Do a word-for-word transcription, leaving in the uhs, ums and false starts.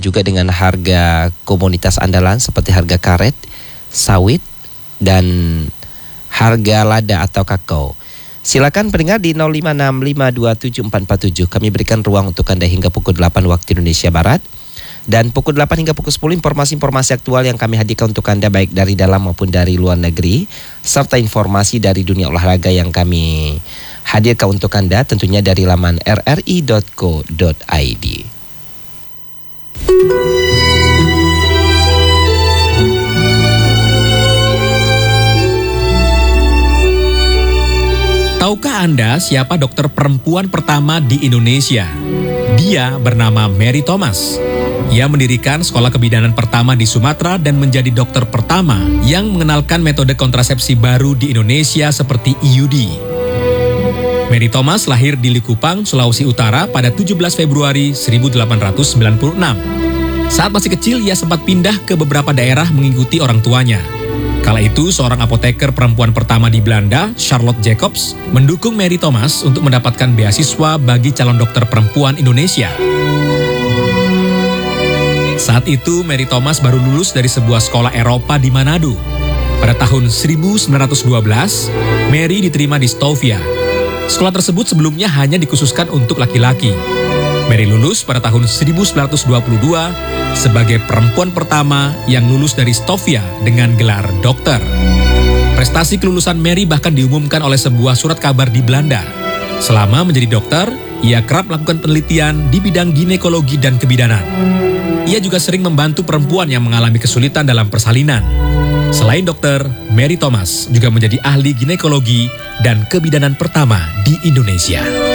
juga dengan harga komoditas andalan seperti harga karet, sawit, dan harga lada atau kakao. Silakan pendengar di nol lima enam lima dua tujuh empat empat tujuh. Kami berikan ruang untuk Anda hingga pukul delapan waktu Indonesia Barat. Dan pukul delapan hingga pukul sepuluh informasi-informasi aktual yang kami hadirkan untuk Anda baik dari dalam maupun dari luar negeri, serta informasi dari dunia olahraga yang kami hadirkan untuk Anda tentunya dari laman r r i dot co dot i d. Tahukah Anda siapa dokter perempuan pertama di Indonesia? Dia bernama Mary Thomas. Ia mendirikan sekolah kebidanan pertama di Sumatera dan menjadi dokter pertama yang mengenalkan metode kontrasepsi baru di Indonesia seperti I U D. Mary Thomas lahir di Likupang, Sulawesi Utara pada tujuh belas Februari seribu delapan ratus sembilan puluh enam. Saat masih kecil, ia sempat pindah ke beberapa daerah mengikuti orang tuanya. Kala itu, seorang apoteker perempuan pertama di Belanda, Charlotte Jacobs, mendukung Mary Thomas untuk mendapatkan beasiswa bagi calon dokter perempuan Indonesia. Saat itu, Mary Thomas baru lulus dari sebuah sekolah Eropa di Manado. Pada tahun seribu sembilan ratus dua belas, Mary diterima di Stovia. Sekolah tersebut sebelumnya hanya dikhususkan untuk laki-laki. Mary lulus pada tahun seribu sembilan ratus dua puluh dua sebagai perempuan pertama yang lulus dari Stovia dengan gelar dokter. Prestasi kelulusan Mary bahkan diumumkan oleh sebuah surat kabar di Belanda. Selama menjadi dokter, ia kerap melakukan penelitian di bidang ginekologi dan kebidanan. Ia juga sering membantu perempuan yang mengalami kesulitan dalam persalinan. Selain dokter, Mary Thomas juga menjadi ahli ginekologi dan kebidanan pertama di Indonesia.